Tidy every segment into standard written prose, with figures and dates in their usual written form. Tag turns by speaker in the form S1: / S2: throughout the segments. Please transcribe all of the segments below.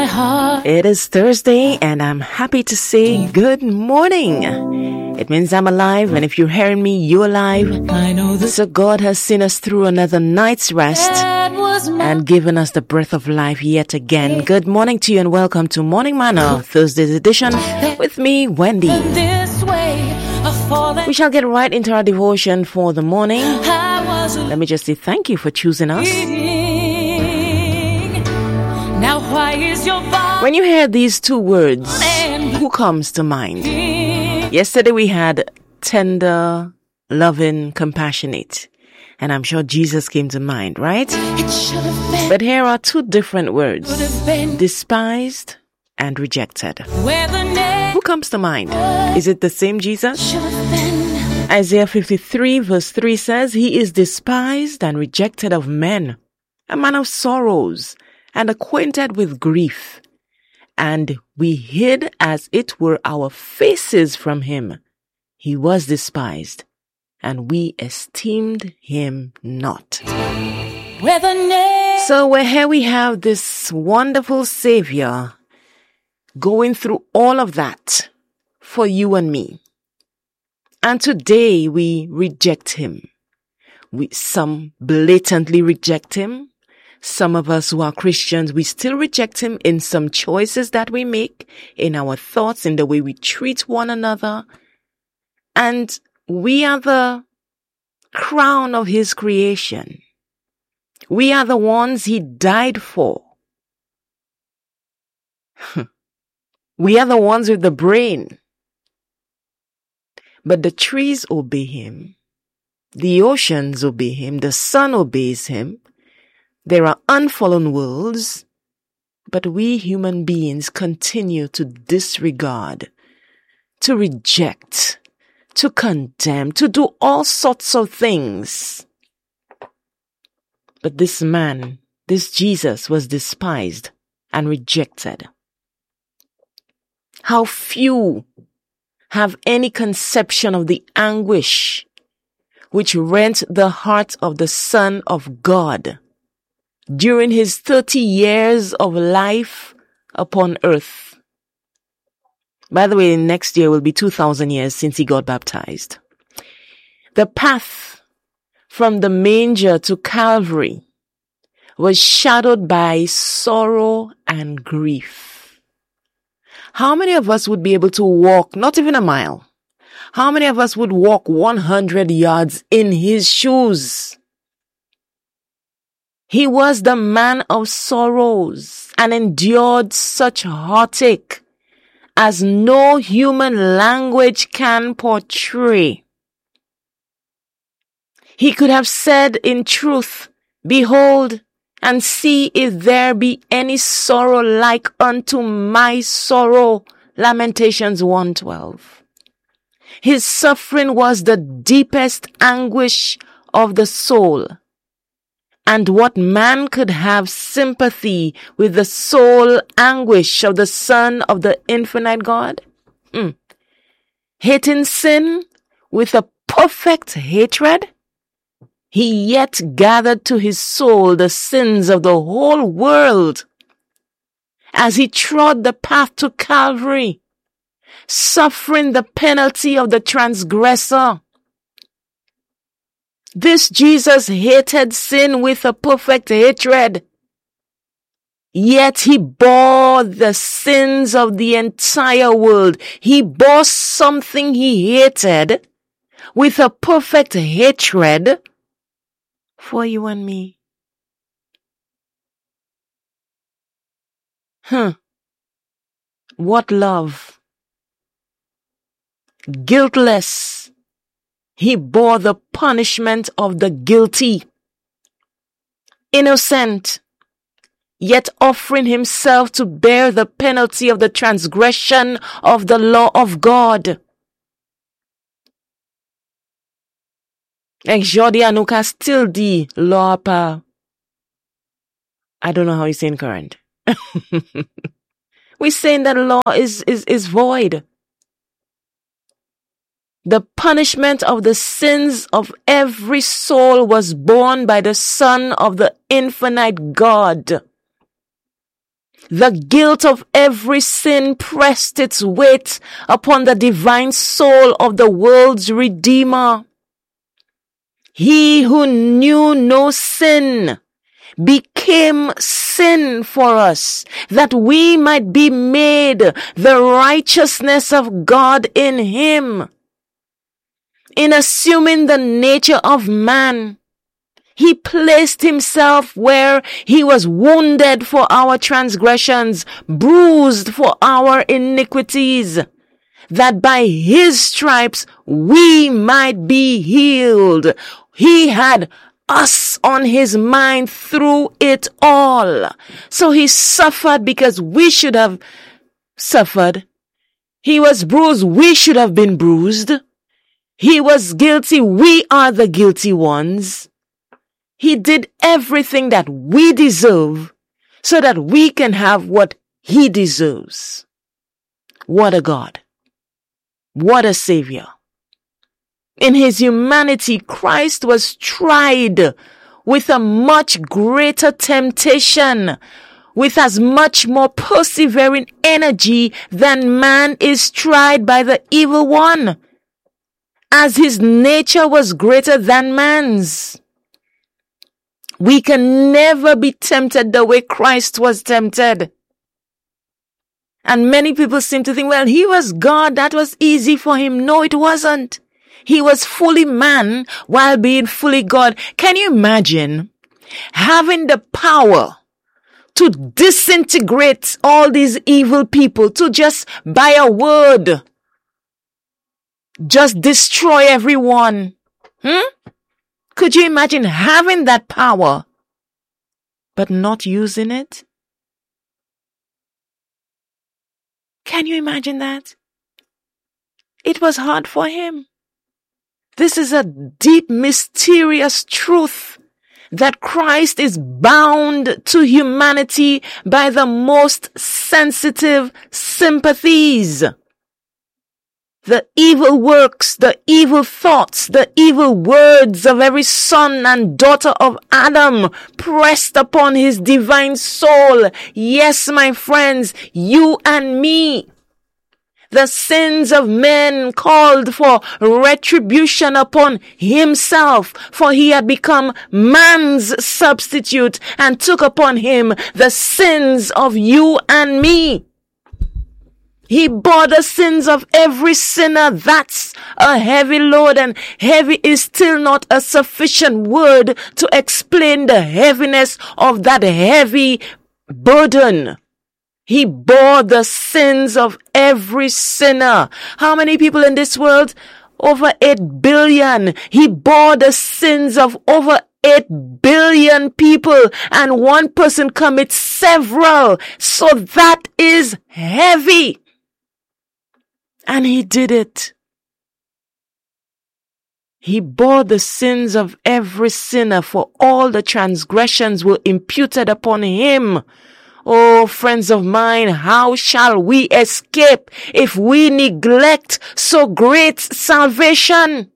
S1: my heart.
S2: It is Thursday and I'm happy to say good morning. It means I'm alive, and if you're hearing me, you're alive.
S1: I know this.
S2: So God has seen us through another night's rest and given us the breath of life yet again. Good morning to you and welcome to Morning Manna, Thursday's edition with me, Wendy.
S1: This way,
S2: We shall get right into our devotion for the morning. Let me just say thank you for choosing us.
S1: Now why is your body?
S2: When you hear these two words, who comes to mind? Yesterday we had tender, loving, compassionate. And I'm sure Jesus came to mind, right?
S1: It should have been.
S2: But here are two different words.
S1: Would have been.
S2: Despised and rejected.
S1: Where the name
S2: Who comes to mind? Is it the same Jesus?
S1: should have been.
S2: Isaiah 53 verse 3 says, He is despised and rejected of men, a man of sorrows and acquainted with grief. And we hid as it were our faces from him. He was despised, and we esteemed him not.
S1: Where the name.
S2: So here we have this wonderful Savior going through all of that for you and me. And today we reject him. Some blatantly reject him. Some of us who are Christians, we still reject him in some choices that we make, in our thoughts, in the way we treat one another. And we are the crown of his creation. We are the ones he died for. We are the ones with the brain. But the trees obey him. The oceans obey him. The sun obeys him. There are unfallen worlds, but we human beings continue to disregard, to reject, to condemn, to do all sorts of things. But this man, this Jesus, was despised and rejected. How few have any conception of the anguish which rent the heart of the Son of God during his 30 years of life upon earth. By the way, next year will be 2,000 years since he got baptized. The path from the manger to Calvary was shadowed by sorrow and grief. How many of us would be able to walk, not even a mile? How many of us would walk 100 yards in his shoes? He was the man of sorrows and endured such heartache as no human language can portray. He could have said in truth, Behold, and see if there be any sorrow like unto my sorrow. Lamentations 1:12. His suffering was the deepest anguish of the soul. And what man could have sympathy with the soul anguish of the Son of the infinite God? Hating sin with a perfect hatred, he yet gathered to his soul the sins of the whole world as he trod the path to Calvary, suffering the penalty of the transgressor. This Jesus hated sin with a perfect hatred, yet he bore the sins of the entire world. He bore something he hated with a perfect hatred for you and me. What love. Guiltless. He bore the punishment of the guilty. Innocent, yet offering himself to bear the penalty of the transgression of the law of God. Exordi anuka still di law pa. I don't know how you say in current. We're saying that law is void. The punishment of the sins of every soul was borne by the Son of the infinite God. The guilt of every sin pressed its weight upon the divine soul of the world's Redeemer. He who knew no sin became sin for us, that we might be made the righteousness of God in him. In assuming the nature of man, he placed himself where he was wounded for our transgressions, bruised for our iniquities, that by his stripes we might be healed. He had us on his mind through it all. So he suffered because we should have suffered. He was bruised, we should have been bruised. He was guilty, we are the guilty ones. He did everything that we deserve so that we can have what he deserves. What a God. What a Savior. In his humanity, Christ was tried with a much greater temptation, with as much more persevering energy than man is tried by the evil one, as his nature was greater than man's. We can never be tempted the way Christ was tempted. And many people seem to think, well, he was God, that was easy for him. No, it wasn't. He was fully man while being fully God. Can you imagine having the power to disintegrate all these evil people, to just by a word, just destroy everyone? Could you imagine having that power, but not using it? Can you imagine that? It was hard for him. This is a deep, mysterious truth that Christ is bound to humanity by the most sensitive sympathies. The evil works, the evil thoughts, the evil words of every son and daughter of Adam pressed upon his divine soul. Yes, my friends, you and me. The sins of men called for retribution upon himself, for he had become man's substitute and took upon him the sins of you and me. He bore the sins of every sinner. That's a heavy load, and heavy is still not a sufficient word to explain the heaviness of that heavy burden. He bore the sins of every sinner. How many people in this world? Over 8 billion. He bore the sins of over 8 billion people, and one person commits several. So that is heavy. And he did it. He bore the sins of every sinner, for all the transgressions were imputed upon him. Oh, friends of mine, how shall we escape if we neglect so great salvation?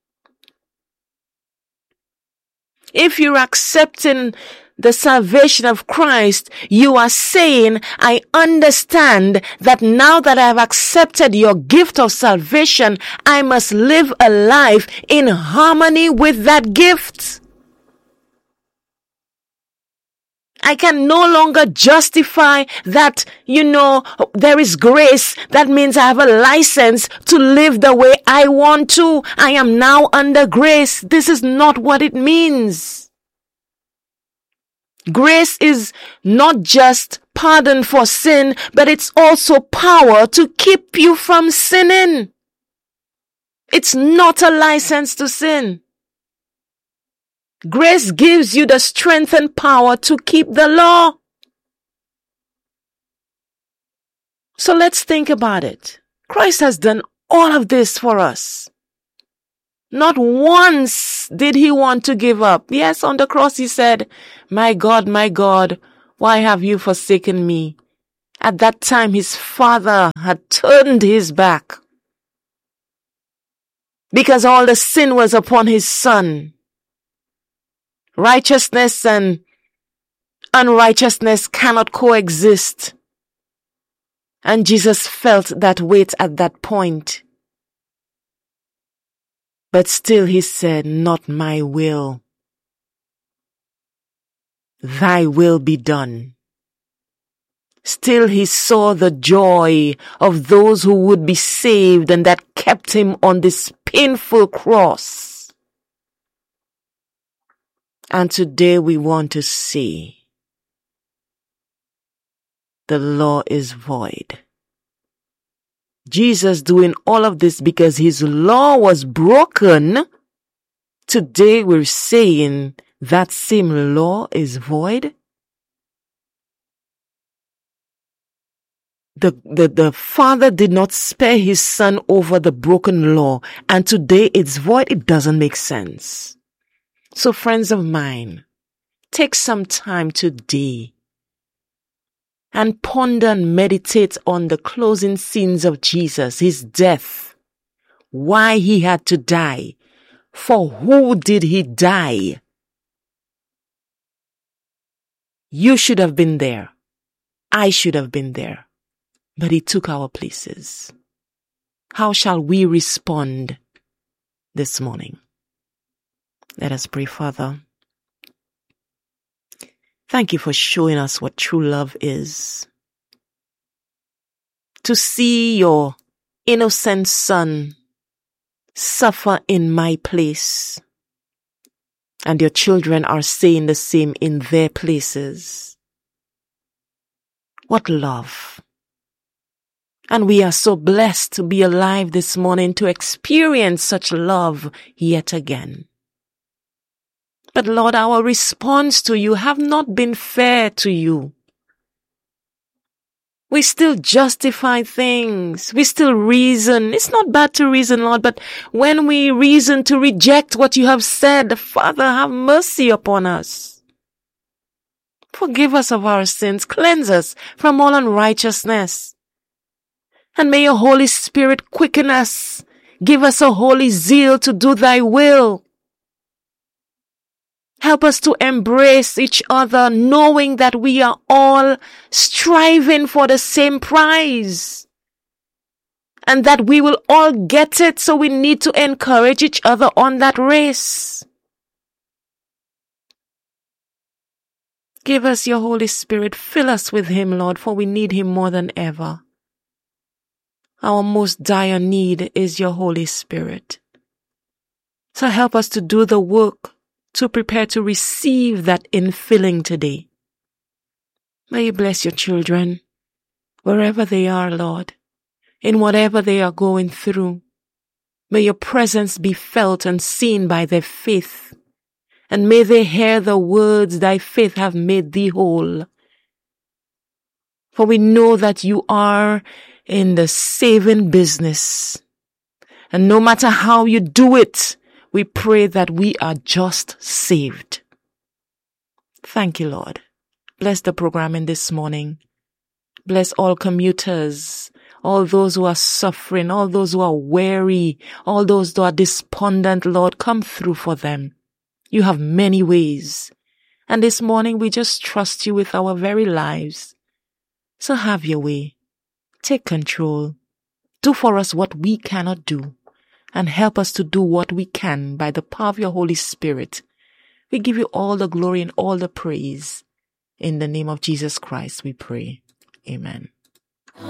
S2: If you're accepting the salvation of Christ, you are saying, I understand that now that I have accepted your gift of salvation, I must live a life in harmony with that gift. I can no longer justify that, there is grace. That means I have a license to live the way I want to. I am now under grace. This is not what it means. Grace is not just pardon for sin, but it's also power to keep you from sinning. It's not a license to sin. Grace gives you the strength and power to keep the law. So let's think about it. Christ has done all of this for us. Not once did he want to give up. Yes, on the cross he said, my God, why have you forsaken me? At that time his father had turned his back because all the sin was upon his son. Righteousness and unrighteousness cannot coexist. And Jesus felt that weight at that point. But still he said, not my will. Thy will be done. Still he saw the joy of those who would be saved, and that kept him on this painful cross. And today we want to see the law is void. Jesus doing all of this because his law was broken. Today we're saying that same law is void. The Father did not spare his Son over the broken law, and today it's void. It doesn't make sense. So friends of mine, take some time today and ponder and meditate on the closing scenes of Jesus, his death, why he had to die, for who did he die? You should have been there. I should have been there. But he took our places. How shall we respond this morning? Let us pray, Father. Thank you for showing us what true love is. To see your innocent Son suffer in my place, and your children are saying the same in their places. What love! And we are so blessed to be alive this morning to experience such love yet again. But Lord, our response to you have not been fair to you. We still justify things. We still reason. It's not bad to reason, Lord, but when we reason to reject what you have said, Father, have mercy upon us. Forgive us of our sins. Cleanse us from all unrighteousness. And may your Holy Spirit quicken us. Give us a holy zeal to do thy will. Help us to embrace each other, knowing that we are all striving for the same prize. And that we will all get it, so we need to encourage each other on that race. Give us your Holy Spirit. Fill us with him, Lord, for we need him more than ever. Our most dire need is your Holy Spirit. So help us to do the work, to prepare to receive that infilling today. May you bless your children, wherever they are, Lord, in whatever they are going through. May your presence be felt and seen by their faith, and may they hear the words, thy faith have made thee whole. For we know that you are in the saving business. And no matter how you do it, we pray that we are just saved. Thank you, Lord. Bless the programming this morning. Bless all commuters, all those who are suffering, all those who are weary, all those who are despondent. Lord, come through for them. You have many ways. And this morning we just trust you with our very lives. So have your way. Take control. Do for us what we cannot do, and help us to do what we can by the power of your Holy Spirit. We give you all the glory and all the praise. In the name of Jesus Christ we pray. Amen.